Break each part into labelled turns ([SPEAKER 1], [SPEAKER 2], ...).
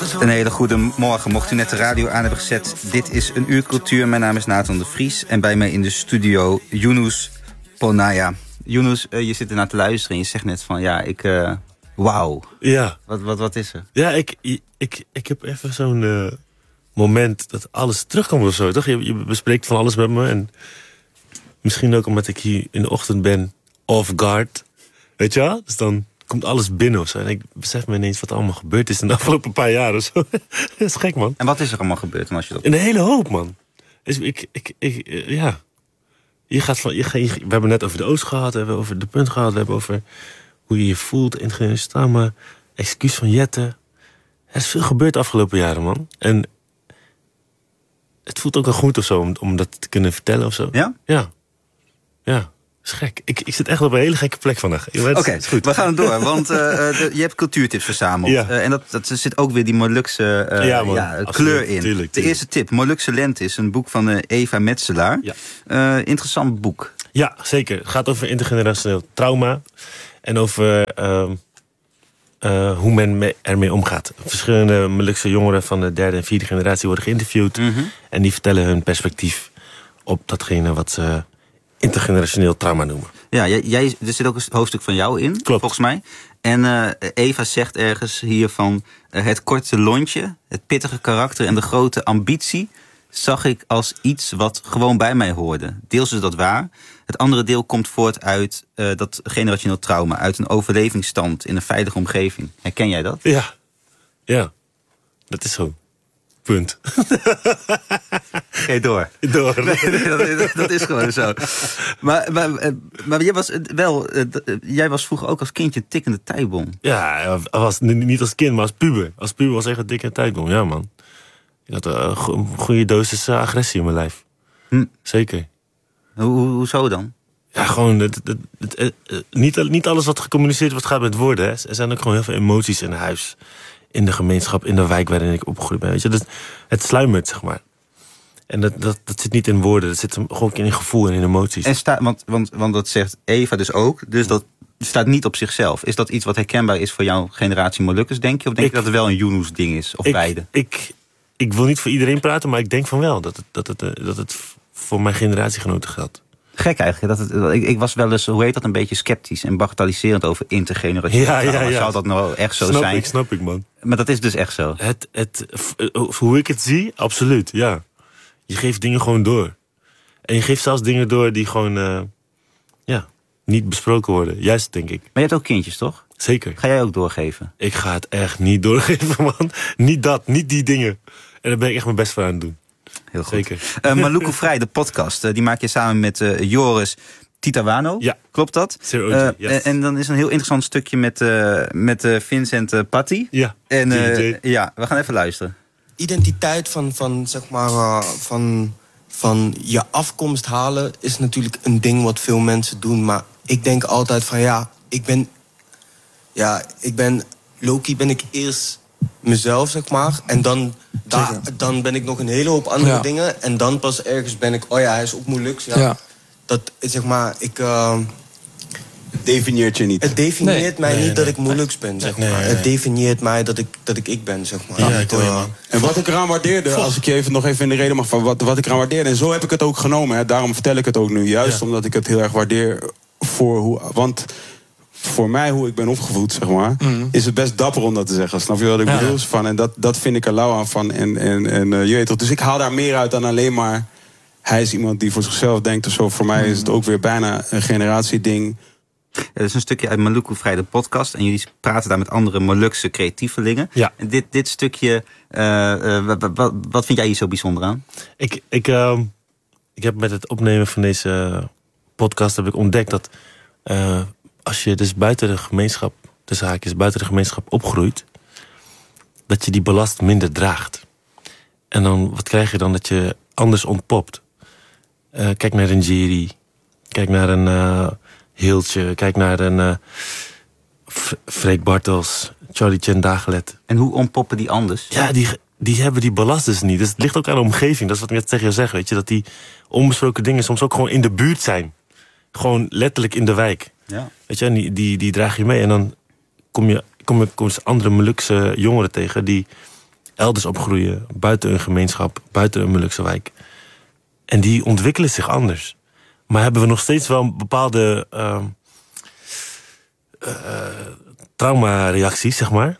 [SPEAKER 1] Een hele goede morgen. Mocht u net de radio aan hebben gezet, dit is Een Uur Cultuur. Mijn naam is Nathan de Vries en bij mij in de studio Yunus Ponaya. Yunus, je zit ernaar te luisteren en je zegt net van wauw.
[SPEAKER 2] Ja.
[SPEAKER 1] Wat is er?
[SPEAKER 2] Ja, ik heb even zo'n moment dat alles terugkomt of zo, toch? Je bespreekt van alles met me en misschien ook omdat ik hier in de ochtend ben off guard. Weet je wel? Dus dan komt alles binnen of zo. En ik besef me ineens wat er allemaal gebeurd is in de afgelopen paar jaar of zo. Dat is gek, man.
[SPEAKER 1] En wat is er allemaal gebeurd? Als je dat...
[SPEAKER 2] Een hele hoop, man. Dus ja. We hebben net over de Oost gehad, we hebben over de punt gehad, we hebben over hoe je je voelt, intergenerationeel trauma, excuus van Jette. Er is veel gebeurd de afgelopen jaren, man. En het voelt ook wel goed of zo om dat te kunnen vertellen of zo.
[SPEAKER 1] Ja?
[SPEAKER 2] Ja. Ja. Dat is gek. Ik zit echt op een hele gekke plek vandaag.
[SPEAKER 1] Oké, goed. We gaan door. Want je hebt cultuurtips verzameld.
[SPEAKER 2] Ja.
[SPEAKER 1] En dat zit ook weer die Molukse kleur in.
[SPEAKER 2] Tuurlijk.
[SPEAKER 1] De eerste tip, Molukse Lente, is een boek van Eva Metselaar.
[SPEAKER 2] Ja.
[SPEAKER 1] Interessant boek.
[SPEAKER 2] Ja, zeker. Het gaat over intergenerationeel trauma. En over hoe men ermee omgaat. Verschillende Molukse jongeren van de derde en vierde generatie worden geïnterviewd. Mm-hmm. En die vertellen hun perspectief op datgene wat ze intergenerationeel trauma noemen. Ja,
[SPEAKER 1] er zit ook een hoofdstuk van jou in,
[SPEAKER 2] klopt,
[SPEAKER 1] volgens mij. En Eva zegt ergens hiervan, het korte lontje, het pittige karakter en de grote ambitie zag ik als iets wat gewoon bij mij hoorde. Deels is dat waar. Het andere deel komt voort uit dat generationeel trauma, uit een overlevingsstand in een veilige omgeving. Herken jij dat?
[SPEAKER 2] Ja. Dat is zo. Punt.
[SPEAKER 1] Oké, door. Nee, dat is gewoon zo. Maar jij was vroeger ook als kindje een tikkende tijdbom.
[SPEAKER 2] Ja, was niet als kind, maar als puber. Als puber was echt een dikke tijdbom, ja, man. Ik had een goede dosis agressie in mijn lijf. Zeker.
[SPEAKER 1] Hoezo dan?
[SPEAKER 2] Ja, gewoon niet alles wat gecommuniceerd wordt gaat met woorden. Hè. Er zijn ook gewoon heel veel emoties in huis, in de gemeenschap, in de wijk waarin ik opgegroeid ben. Weet je, het sluimert, zeg maar. En dat zit niet in woorden, dat zit gewoon in gevoel en in emoties.
[SPEAKER 1] En want dat zegt Eva dus ook, dus dat staat niet op zichzelf. Is dat iets wat herkenbaar is voor jouw generatie Molukkers, denk je? Of denk je dat het wel een Yunus ding is, of beide?
[SPEAKER 2] Ik wil niet voor iedereen praten, maar ik denk van wel dat het voor mijn generatiegenoten geldt.
[SPEAKER 1] Gek eigenlijk. Ik was wel eens, een beetje sceptisch en bagatelliserend over intergeneratie.
[SPEAKER 2] Ja.
[SPEAKER 1] Zou dat nou echt zo zijn?
[SPEAKER 2] Snap ik, man.
[SPEAKER 1] Maar dat is dus echt zo.
[SPEAKER 2] Hoe ik het zie, absoluut, ja. Je geeft dingen gewoon door. En je geeft zelfs dingen door die gewoon niet besproken worden. Juist, denk ik.
[SPEAKER 1] Maar je hebt ook kindjes, toch?
[SPEAKER 2] Zeker.
[SPEAKER 1] Ga jij ook doorgeven?
[SPEAKER 2] Ik ga het echt niet doorgeven, man. Niet die dingen. En daar ben ik echt mijn best voor aan het doen.
[SPEAKER 1] Heel goed.
[SPEAKER 2] Zeker.
[SPEAKER 1] Maluku Vrij, de podcast, die maak je samen met Joris Titawano.
[SPEAKER 2] Ja.
[SPEAKER 1] Klopt dat?
[SPEAKER 2] Yes.
[SPEAKER 1] En dan is een heel interessant stukje met Vincent Patti.
[SPEAKER 2] Ja.
[SPEAKER 1] En we gaan even luisteren.
[SPEAKER 3] Identiteit van je afkomst halen is natuurlijk een ding wat veel mensen doen. Maar ik denk altijd van low-key ben ik eerst mezelf, zeg maar. En dan ben ik nog een hele hoop andere dingen. En dan pas ergens ben ik, hij is ook Moluks. Ja. Dat, zeg maar,
[SPEAKER 4] het definieert je niet.
[SPEAKER 3] Het definieert mij niet dat ik Moluks ben, zeg maar. Het definieert mij dat ik ben, zeg maar.
[SPEAKER 4] Ja, en wat ik eraan waardeerde, als ik je nog even in de reden mag van wat ik eraan waardeerde, en zo heb ik het ook genomen, hè, daarom vertel ik het ook nu. Juist omdat ik het heel erg waardeer want voor mij, hoe ik ben opgevoed, zeg maar, is het best dapper om dat te zeggen. Snap je wat ik bedoel? En dat vind ik er lauw aan van. En je weet toch, dus ik haal daar meer uit dan alleen maar hij is iemand die voor zichzelf denkt of zo. Voor mij is het ook weer bijna een generatieding.
[SPEAKER 1] Dat is een stukje uit Maluku Vrij, de podcast. En jullie praten daar met andere Molukse creatievelingen.
[SPEAKER 2] Ja.
[SPEAKER 1] En dit stukje, wat vind jij hier zo bijzonder aan?
[SPEAKER 2] Ik heb met het opnemen van deze podcast heb ik ontdekt dat als je dus buiten de gemeenschap opgroeit, dat je die ballast minder draagt. En dan, wat krijg je dan? Dat je anders ontpopt. Kijk naar een Jerry. Kijk naar een Hiltje. Kijk naar een Freek Bartels. Charlie Chen Dagelet.
[SPEAKER 1] En hoe ontpoppen die anders?
[SPEAKER 2] Ja, die hebben die ballast dus niet. Dus het ligt ook aan de omgeving. Dat is wat ik net tegen je zeg. Weet je, dat die onbesproken dingen soms ook gewoon in de buurt zijn. Gewoon letterlijk in de wijk.
[SPEAKER 1] Ja.
[SPEAKER 2] Weet je, en die draag je mee. En dan kom je andere Molukse jongeren tegen die elders opgroeien, buiten een gemeenschap, buiten een Molukse wijk. En die ontwikkelen zich anders. Maar hebben we nog steeds wel een bepaalde traumareacties, zeg maar.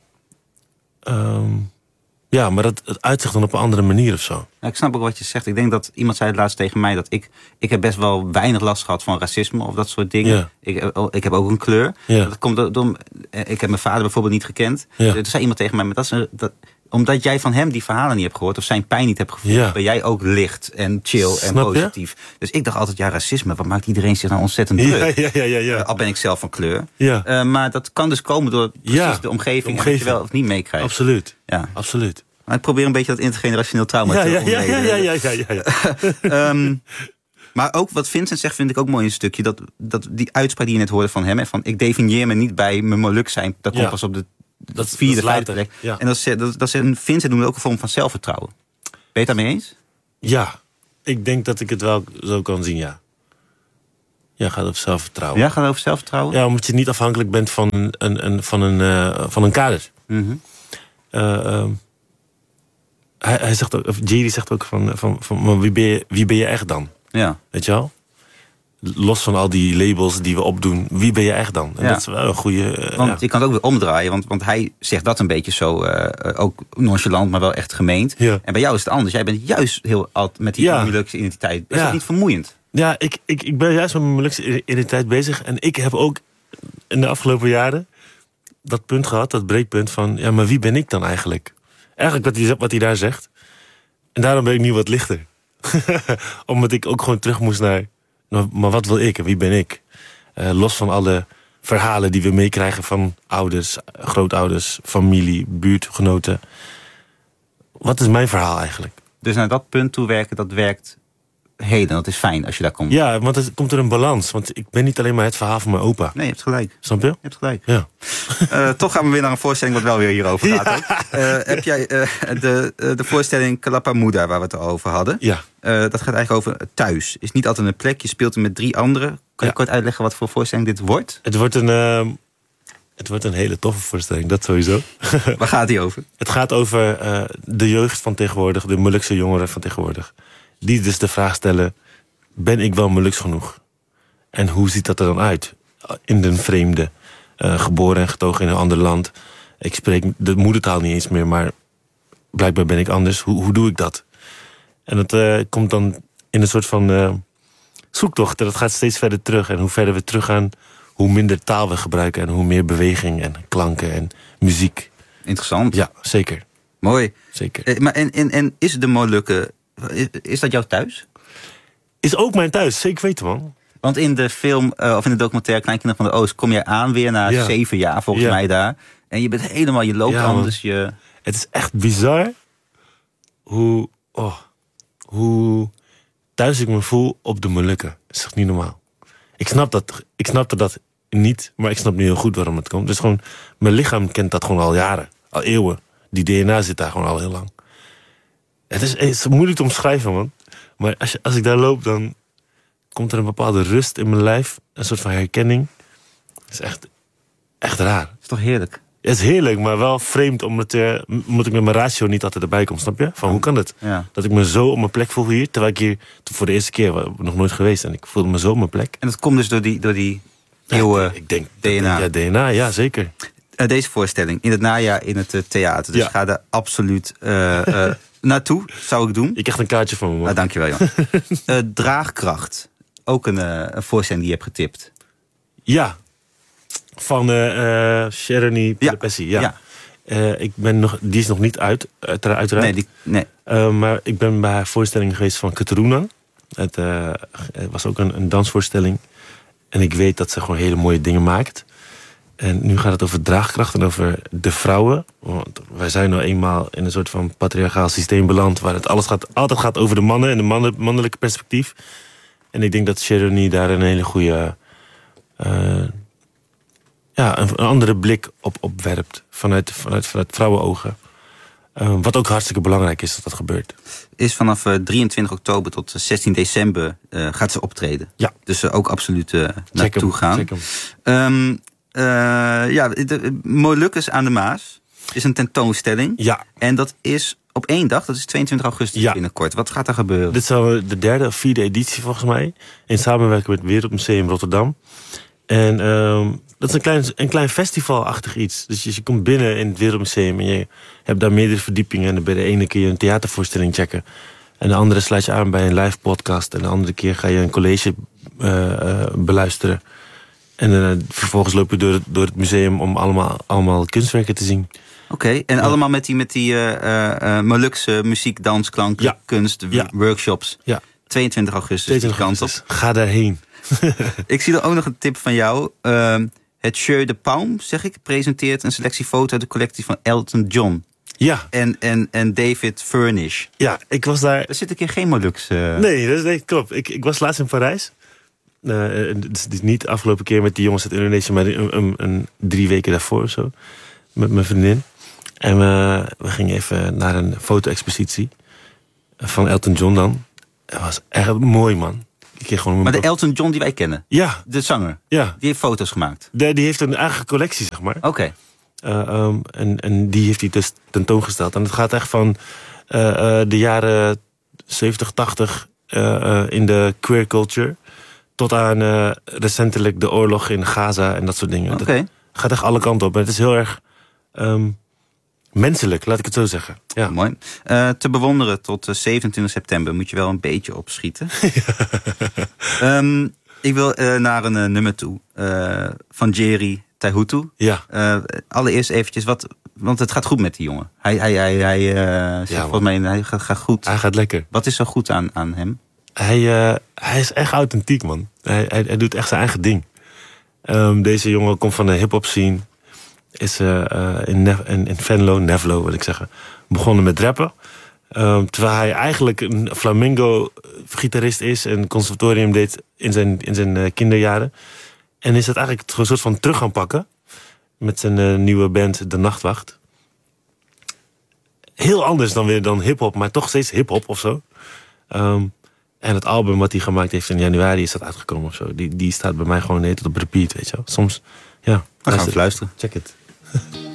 [SPEAKER 2] Ja, maar het uitzicht dan op een andere manier of zo.
[SPEAKER 1] Ja, ik snap ook wat je zegt. Ik denk dat iemand zei het laatst tegen mij dat ik heb best wel weinig last gehad van racisme of dat soort dingen.
[SPEAKER 2] Ja.
[SPEAKER 1] Ik heb ook een kleur.
[SPEAKER 2] Ja.
[SPEAKER 1] Dat komt door, ik heb mijn vader bijvoorbeeld niet gekend.
[SPEAKER 2] Ja.
[SPEAKER 1] Toen zei iemand tegen mij, maar omdat jij van hem die verhalen niet hebt gehoord of zijn pijn niet hebt gevoeld,
[SPEAKER 2] Ja.
[SPEAKER 1] ben jij ook licht en chill en
[SPEAKER 2] Snap je?
[SPEAKER 1] positief. Dus ik dacht altijd, ja, racisme, wat maakt iedereen zich nou ontzettend druk?
[SPEAKER 2] Ja.
[SPEAKER 1] Al ben ik zelf van kleur.
[SPEAKER 2] Ja.
[SPEAKER 1] Maar dat kan dus komen door precies de omgeving en dat je wel of niet meekrijgt.
[SPEAKER 2] Absoluut.
[SPEAKER 1] Ja.
[SPEAKER 2] Absoluut.
[SPEAKER 1] Maar ik probeer een beetje dat intergenerationeel trauma te ontleden.
[SPEAKER 2] Ja.
[SPEAKER 1] Maar ook wat Vincent zegt, vind ik ook mooi een stukje. Dat die uitspraak die je net hoorde van hem. Hè, van ik definieer me niet bij mijn Moluk zijn. Dat komt pas op de vierde, vijfde plek.
[SPEAKER 2] Ja.
[SPEAKER 1] En dat is Vincent noemde ook een vorm van zelfvertrouwen. Ben je het daarmee eens?
[SPEAKER 2] Ja, ik denk dat ik het wel zo kan zien, ja. Ja, gaat over zelfvertrouwen.
[SPEAKER 1] Ja, gaat het over zelfvertrouwen?
[SPEAKER 2] Ja, omdat je niet afhankelijk bent van een kader.
[SPEAKER 1] Mm-hmm.
[SPEAKER 2] Hij zegt ook, of Jerry zegt ook van maar wie ben je echt dan?
[SPEAKER 1] Ja.
[SPEAKER 2] Weet je wel? Los van al die labels die we opdoen, wie ben je echt dan? En
[SPEAKER 1] Ja.
[SPEAKER 2] dat is wel een goede...
[SPEAKER 1] Want je kan het ook weer omdraaien. Want hij zegt dat een beetje zo, ook nonchalant, maar wel echt gemeend.
[SPEAKER 2] Ja.
[SPEAKER 1] En bij jou is het anders. Jij bent juist heel met die Molukse identiteit. Is dat niet vermoeiend?
[SPEAKER 2] Ja, ik ben juist met mijn Molukse identiteit bezig. En ik heb ook in de afgelopen jaren dat punt gehad, dat breekpunt van... ja, maar wie ben ik dan eigenlijk? Eigenlijk wat hij daar zegt. En daarom ben ik nu wat lichter. Omdat ik ook gewoon terug moest naar... maar wat wil ik en wie ben ik? Los van alle verhalen die we meekrijgen van ouders, grootouders, familie, buurtgenoten. Wat is mijn verhaal eigenlijk?
[SPEAKER 1] Dus naar dat punt toe werken, dat werkt heden. Dat is fijn als je daar komt.
[SPEAKER 2] Ja, want het komt er een balans. Want ik ben niet alleen maar het verhaal van mijn opa.
[SPEAKER 1] Nee, je hebt gelijk.
[SPEAKER 2] Snap je?
[SPEAKER 1] Je hebt gelijk.
[SPEAKER 2] Ja.
[SPEAKER 1] Toch gaan we weer naar een voorstelling wat wel weer hierover gaat.
[SPEAKER 2] Ja.
[SPEAKER 1] Ook. Heb jij de voorstelling Kalapamuda, waar we het over hadden?
[SPEAKER 2] Ja.
[SPEAKER 1] Dat gaat eigenlijk over thuis. Is niet altijd een plek. Je speelt er met 3 anderen. Kan je kort uitleggen wat voor voorstelling dit wordt?
[SPEAKER 2] Het wordt een hele toffe voorstelling, dat sowieso.
[SPEAKER 1] Waar gaat die over?
[SPEAKER 2] Het gaat over de jeugd van tegenwoordig, de Molukse jongeren van tegenwoordig. Die dus de vraag stellen, ben ik wel Moluks genoeg? En hoe ziet dat er dan uit? In den vreemde, geboren en getogen in een ander land. Ik spreek de moedertaal niet eens meer, maar blijkbaar ben ik anders. Hoe doe ik dat? En dat komt dan in een soort van zoektocht. Dat gaat steeds verder terug. En hoe verder we teruggaan, hoe minder taal we gebruiken. En hoe meer beweging en klanken en muziek.
[SPEAKER 1] Interessant.
[SPEAKER 2] Ja, zeker.
[SPEAKER 1] Mooi.
[SPEAKER 2] Zeker.
[SPEAKER 1] Maar en is de Molukken, is dat jouw thuis?
[SPEAKER 2] Is ook mijn thuis, zeker weten, man.
[SPEAKER 1] Want in de film, of in de documentaire Kleinkinderen van de Oost, kom je aan weer na 7 jaar volgens mij daar. En je bent helemaal, je loopt anders.
[SPEAKER 2] Het is echt bizar hoe thuis ik me voel op de Molukken. Dat is echt niet normaal. Ik snapte dat niet, maar ik snap nu heel goed waarom het komt. Dus gewoon, mijn lichaam kent dat gewoon al jaren, al eeuwen. Die DNA zit daar gewoon al heel lang. Het is moeilijk te omschrijven, man. Maar als ik daar loop, dan komt er een bepaalde rust in mijn lijf. Een soort van herkenning. Het is echt raar.
[SPEAKER 1] Het is toch heerlijk?
[SPEAKER 2] Het is heerlijk, maar wel vreemd omdat ik met mijn ratio niet altijd erbij kom, snap je? Van hoe kan het?
[SPEAKER 1] Ja.
[SPEAKER 2] Dat ik me zo op mijn plek voel hier, terwijl ik hier voor de eerste keer nog nooit geweest en ik voelde me zo op mijn plek.
[SPEAKER 1] En dat komt dus door die eeuwen
[SPEAKER 2] ik denk
[SPEAKER 1] DNA.
[SPEAKER 2] Ja, DNA, ja, zeker.
[SPEAKER 1] Deze voorstelling in het najaar in het theater. Dus ga daar absoluut naartoe, zou ik doen.
[SPEAKER 2] Je krijgt een kaartje van me, man.
[SPEAKER 1] Dankjewel, Jan. Draagkracht. Ook een voorstelling die je hebt getipt.
[SPEAKER 2] Ja. Van Sherony Pelepessi. Ja. Die is nog niet uit, uiteraard.
[SPEAKER 1] Nee.
[SPEAKER 2] Maar ik ben bij haar voorstelling geweest van Keterunan. Het was ook een dansvoorstelling. En ik weet dat ze gewoon hele mooie dingen maakt. En nu gaat het over draagkracht en over de vrouwen. Want wij zijn nou eenmaal in een soort van patriarchaal systeem beland, waar het altijd gaat over de mannen en de mannelijke perspectief. En ik denk dat Sherony daar een hele goede... een andere blik op werpt vanuit vrouwenogen. Wat ook hartstikke belangrijk is dat dat gebeurt. Is vanaf 23 oktober tot 16 december gaat ze optreden. Ja. Dus ook absoluut naartoe gaan. Check hem. Molukkers aan de Maas.
[SPEAKER 1] Het is een tentoonstelling.
[SPEAKER 2] Ja.
[SPEAKER 1] En dat is op 1 dag, dat is 22 augustus binnenkort. Wat gaat er gebeuren?
[SPEAKER 2] Dit is al de 3e of 4e editie volgens mij. In samenwerking met het Wereldmuseum Rotterdam. En dat is een klein festivalachtig iets. Dus je komt binnen in het Wereldmuseum en je hebt daar meerdere verdiepingen. En dan bij de ene keer een theatervoorstelling checken. En de andere sluit je aan bij een live podcast. En de andere keer ga je een college beluisteren. En vervolgens loop je door het museum om allemaal kunstwerken te zien.
[SPEAKER 1] Oké, en allemaal met die Molukse muziek, dans, klanken, kunst, workshops.
[SPEAKER 2] Ja.
[SPEAKER 1] 22 augustus, die kant op.
[SPEAKER 2] Ga daarheen.
[SPEAKER 1] Ik zie er ook nog een tip van jou. Het Jeu de Paume, zeg ik, presenteert een selectie foto's uit de collectie van Elton John.
[SPEAKER 2] Ja.
[SPEAKER 1] En David Furnish.
[SPEAKER 2] Ja, ik was daar...
[SPEAKER 1] Er zit een keer geen Molukse...
[SPEAKER 2] Nee, klopt. Ik was laatst in Parijs. Het is niet de afgelopen keer met die jongens uit Indonesië, maar een 3 weken daarvoor of zo. Met mijn vriendin. En we gingen even naar een foto-expositie van Elton John dan. Het was echt mooi, man.
[SPEAKER 1] Maar de Elton John die wij kennen?
[SPEAKER 2] Ja.
[SPEAKER 1] De zanger?
[SPEAKER 2] Ja.
[SPEAKER 1] Die heeft foto's gemaakt?
[SPEAKER 2] Die heeft een eigen collectie, zeg maar.
[SPEAKER 1] Oké.
[SPEAKER 2] En die heeft hij dus tentoongesteld. En het gaat echt van de jaren 70, 80 in de queer culture tot aan recentelijk de oorlog in Gaza en dat soort dingen.
[SPEAKER 1] Oké.
[SPEAKER 2] Dat gaat echt alle kanten op. En het is heel erg menselijk, laat ik het zo zeggen. Ja.
[SPEAKER 1] Mooi. Te bewonderen tot 27 september moet je wel een beetje opschieten. Ik wil naar een nummer toe. Van Jerry Taihutu.
[SPEAKER 2] Ja.
[SPEAKER 1] Allereerst eventjes, want het gaat goed met die jongen. Hij volgens mij, hij gaat goed.
[SPEAKER 2] Hij gaat lekker.
[SPEAKER 1] Wat is zo goed aan hem?
[SPEAKER 2] Hij is echt authentiek, man. Hij doet echt zijn eigen ding. Deze jongen komt van de hip-hop scene. Is in Venlo, Nevlo wil ik zeggen, begonnen met rappen. Terwijl hij eigenlijk een flamenco-gitarist is en conservatorium deed in zijn kinderjaren. En is dat eigenlijk een soort van terug gaan pakken met zijn nieuwe band De Nachtwacht. Heel anders dan hip-hop, maar toch steeds hip-hop of zo. En het album wat hij gemaakt heeft in januari is dat uitgekomen of zo. Die staat bij mij gewoon net op repeat, weet je wel. Soms, ja.
[SPEAKER 1] Dan gaan we even luisteren.
[SPEAKER 2] Check it.